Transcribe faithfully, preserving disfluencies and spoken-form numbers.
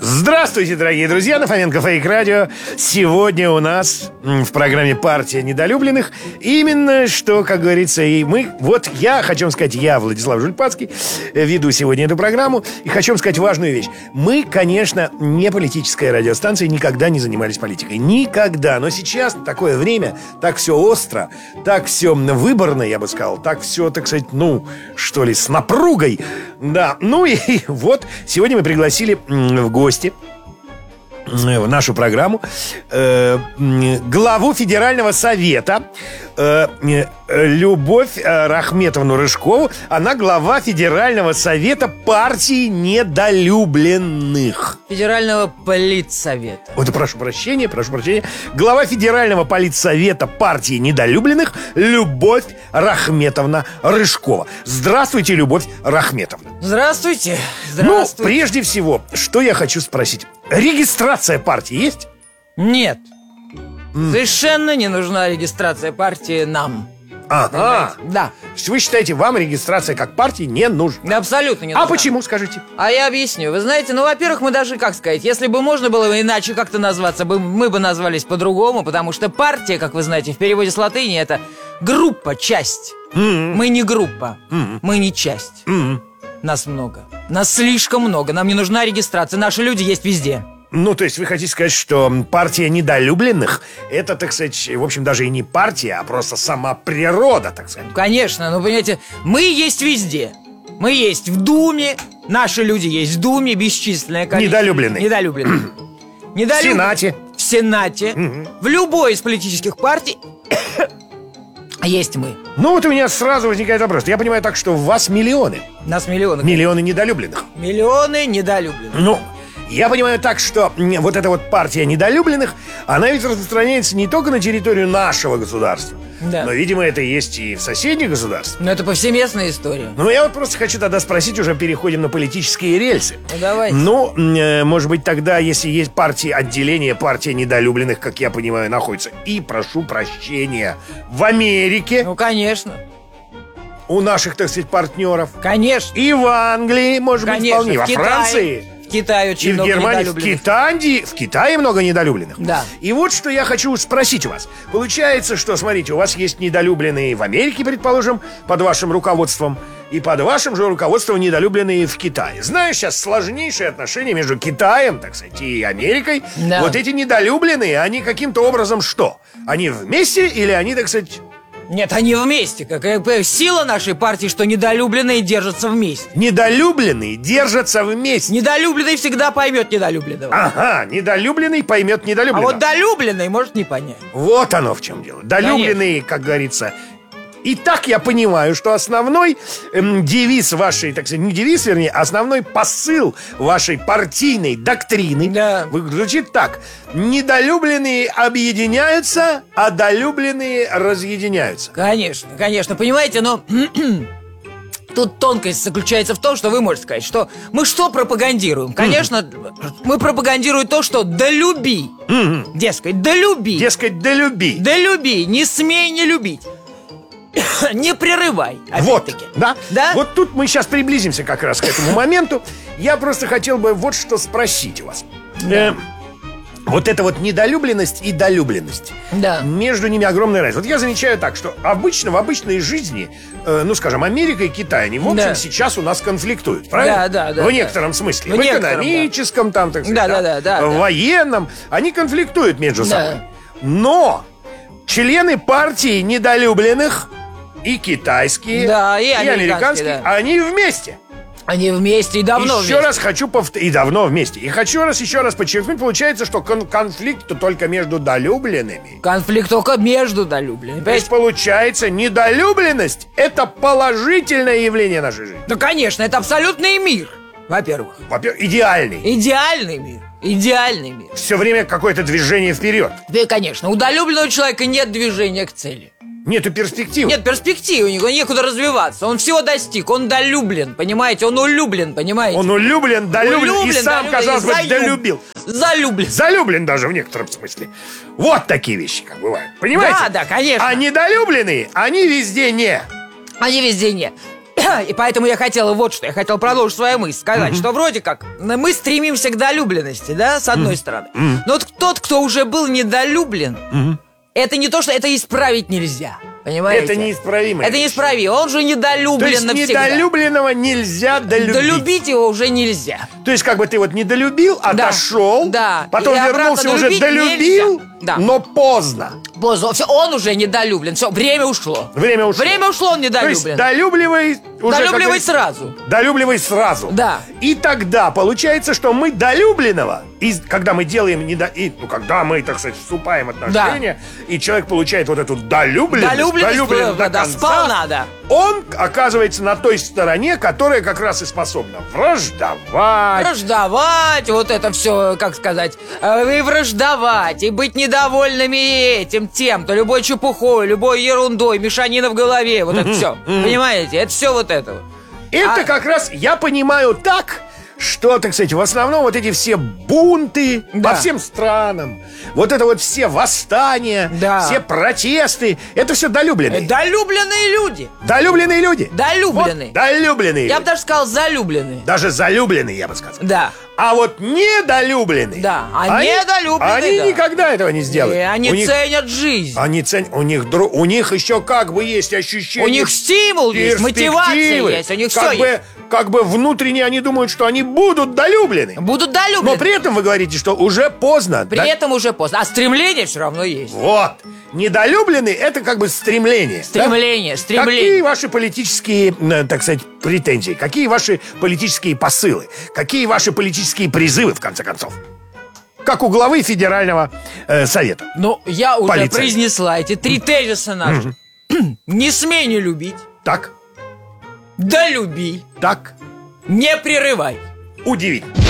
Здравствуйте, дорогие друзья, на Фоменко Фейк Радио. Сегодня у нас в программе «Партия недолюбленных» именно что, как говорится, и мы... Вот я, хочу вам сказать, я, Владислав Жульпацкий, веду сегодня эту программу. И хочу вам сказать важную вещь. Мы, конечно, не политическая радиостанция, никогда не занимались политикой. Никогда. Но сейчас такое время, так все остро, так все выборно, я бы сказал, так все, так сказать, ну, что ли, с напругой. Да, ну и вот сегодня мы пригласили в гости в нашу программу э, главу Федерального совета э, Любовь Рахметовну Рыжкову. Она глава Федерального совета партии недолюбленных. Федерального политсовета. Вот, прошу прощения, прошу прощения. Глава Федерального политсовета партии недолюбленных Любовь Рахметовна Рыжкова. Здравствуйте, Любовь Рахметовна. Здравствуйте. Здравствуйте. Ну, прежде всего, что я хочу спросить. Регистрация партии есть? Нет. Mm. Совершенно не нужна регистрация партии нам. Ага. Да. Вы считаете, вам регистрация как партии не нужна? Да, абсолютно не нужна. А почему, скажите? А я объясню. Вы знаете, ну, во-первых, мы даже, как сказать, если бы можно было иначе как-то назваться, мы бы назвались по-другому, потому что партия, как вы знаете, в переводе с латыни это группа, часть. Mm-hmm. Мы не группа, mm-hmm. мы не часть. Mm-hmm. Нас много. Нас слишком много. Нам не нужна регистрация. Наши люди есть везде. Ну, то есть вы хотите сказать, что партия недолюбленных это, так сказать, в общем, даже и не партия, а просто сама природа, так сказать. Конечно, ну, понимаете, мы есть везде. Мы есть в Думе. Наши люди есть в Думе. Бесчисленное количество. Недолюбленные. Недолюбленные. Недолюбленные. В Сенате. В Сенате. Угу. В любой из политических партий есть мы. Ну вот у меня сразу возникает вопрос. Я понимаю так, что у вас миллионы. Нас миллионы. Миллионы недолюбленных. Миллионы недолюбленных. Ну, я понимаю так, что вот эта вот партия недолюбленных, она ведь распространяется не только на территорию нашего государства, да. но, видимо, это есть и в соседних государствах. Но это повсеместная история. Ну, я вот просто хочу тогда спросить, уже переходим на политические рельсы. Ну, давайте. Ну, э, может быть, тогда, если есть партии, отделение партии недолюбленных, как я понимаю, находится, и, прошу прощения, в Америке. Ну, конечно. У наших, так сказать, партнеров. Конечно. И в Англии, может конечно. быть, вполне. В во Китае. Франции. В Китае очень и много в Германии, в Китае, в Китае много недолюбленных. Да. И вот что я хочу спросить у вас. Получается, что, смотрите, у вас есть недолюбленные в Америке, предположим, под вашим руководством, и под вашим же руководством недолюбленные в Китае. Знаешь, сейчас сложнейшие отношения между Китаем, так сказать, и Америкой. Да. Вот эти недолюбленные, они каким-то образом что? Они вместе или они, так сказать... Нет, они вместе. Какая сила нашей партии, что недолюбленные держатся вместе. Недолюбленные держатся вместе. Недолюбленный всегда поймет недолюбленного. Ага, недолюбленный поймет недолюбленного. А вот долюбленный может не понять. Вот оно в чем дело. Долюбленные, как говорится. И так я понимаю, что основной эм, девиз вашей, так сказать, не девиз, вернее, основной посыл вашей партийной доктрины, да. звучит так: недолюбленные объединяются, а долюбленные разъединяются. Конечно, конечно, понимаете, но тут тонкость заключается в том, что вы можете сказать, что мы что пропагандируем? Конечно, мы пропагандируем то, что долюби. Дескать, долюби. Дескать, долюби. Долюби, не смей не любить. Не прерывай, опять-таки. Вот, да? Да? Вот тут мы сейчас приблизимся как раз к этому моменту. Я просто хотел бы вот что спросить у вас. Да. Э, вот эта вот недолюбленность и долюбленность. Да. Между ними огромная разница. Вот я замечаю так, что обычно в обычной жизни, э, ну, скажем, Америка и Китай, они, в общем, да. сейчас у нас конфликтуют, правильно? Да, да, да. В да. некотором смысле. В, в экономическом, да. там, так сказать, да, да, да, да, в да. военном. Они конфликтуют между да. собой. Но члены партии недолюбленных и китайские, да, и, и американские, да. они вместе. Они вместе и давно еще вместе. раз хочу повторить. И давно вместе. И хочу раз еще раз подчеркнуть, получается, что кон- конфликт только между долюбленными. Конфликт только между долюбленными. То есть получается, недолюбленность — это положительное явление нашей жизни. Ну, конечно, это абсолютный мир, во-первых. Во-первых, идеальный. Идеальный мир. Идеальный мир. Все время какое-то движение вперед. Да, конечно, у долюбленного человека нет движения к цели. Нету перспективы. Нет перспективы у него, некуда развиваться. Он всего достиг, он долюблен, понимаете? Он улюблен, понимаете? Он улюблен, долюблен, улюблен, и сам, долюблен, казалось бы, залюб... долюбил. Залюблен. Залюблен даже в некотором смысле. Вот такие вещи, как бывают. Понимаете? Да, да, конечно. А недолюбленные, они везде не. Они везде не. И поэтому я хотела вот что, я хотел продолжить свою мысль, сказать, mm-hmm. что вроде как мы стремимся к долюбленности, да, с одной mm-hmm. стороны. Mm-hmm. Но вот тот, кто уже был недолюблен, mm-hmm. это не то, что это исправить нельзя. Понимаете? Это неисправимо. Это неисправимо. Он же недолюблен То есть навсегда. Недолюбленного нельзя долюбить. Долюбить его уже нельзя. То есть как бы ты вот недолюбил, отошел, да. потом И вернулся, уже долюбил, да. но поздно. Поздно. Все, он уже недолюблен. Все, время ушло. Время ушло. Время ушло, он недолюблен. То есть долюбливай уже... Долюбливай сразу. Долюбливай сразу. Да. И тогда получается, что мы долюбленного, и когда мы делаем недо... и, ну, когда мы, так сказать, вступаем в отношения, да. и человек получает вот эту долюбленность, долюбленность, долюбленность до да, конца, сполна, да. он оказывается на той стороне, которая как раз и способна враждовать. Враждовать, вот это все, как сказать, и враждовать, и быть недовольными этим, тем-то, любой чепухой, любой ерундой, мешанина в голове, вот это все, понимаете, это все вот это. Это как раз, я понимаю так, что, так сказать, в основном вот эти все бунты да. по всем странам, вот это вот все восстания, да. все протесты, это все долюбленные. Долюбленные люди. Долюбленные люди. Долюбленные. Вот, долюбленные. Я бы даже сказал залюбленные. Даже залюбленные, я бы сказал. Да. А вот недолюбленные. Да, а они, недолюбленные, Они да. никогда этого не сделают. И они у ценят них, жизнь. Они ценят, у них, у них еще как бы есть ощущение. У них стимул есть, мотивация есть, у них как все бы, есть. Как бы внутренне они думают, что они будут долюблены. Будут долюблены. Но при этом вы говорите, что уже поздно. При да? этом уже поздно. А стремление все равно есть. Вот. Недолюбленный — это как бы стремление. Стремление, да? стремление. Какие ваши политические, так сказать, претензии? Какие ваши политические посылы? Какие ваши политические призывы, в конце концов? Как у главы Федерального э, совета. Ну, я уже Полиция. произнесла эти три тезиса наши. Не смей не любить. Так. Да люби. Так. Не прерывай. Удивительно.